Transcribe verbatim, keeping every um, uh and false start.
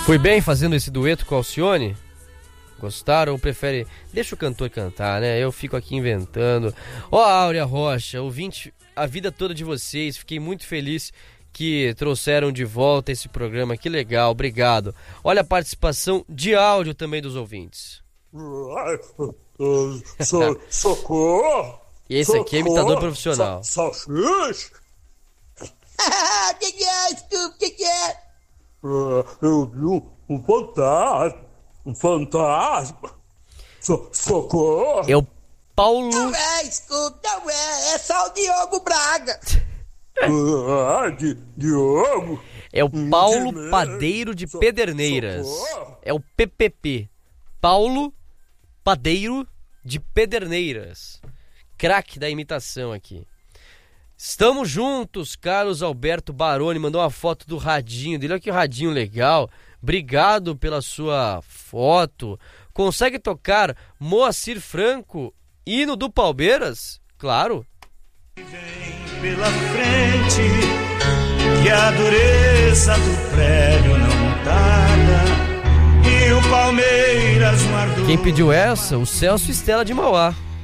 Fui bem fazendo esse dueto com a Alcione? Gostaram ou prefere... Deixa o cantor cantar, né? Eu fico aqui inventando. Ó, a Áurea Rocha, ouvinte a vida toda de vocês. Fiquei muito feliz que trouxeram de volta esse programa. Que legal, obrigado. Olha a participação de áudio também dos ouvintes. So, socorro! E esse aqui é imitador profissional. Salsicha! O que que é, Scooby? O que que é? Eu vi um fantasma! Um fantasma! So, socorro! É o Paulo... Não é, Scooby, não é. É só o Diogo Braga. Ah, de, Diogo! É o Paulo Padeiro de Pederneiras. É o P P P. Paulo Padeiro de Pederneiras. Craque da imitação aqui. Estamos juntos, Carlos Alberto Baroni. Mandou uma foto do radinho dele. Olha que radinho legal. Obrigado pela sua foto. Consegue tocar Moacir Franco, hino do Palmeiras? Claro. Vem pela frente e a dureza do prédio não tarda. E o Palmeiras guardou. Quem pediu essa? O Celso Estela de Mauá.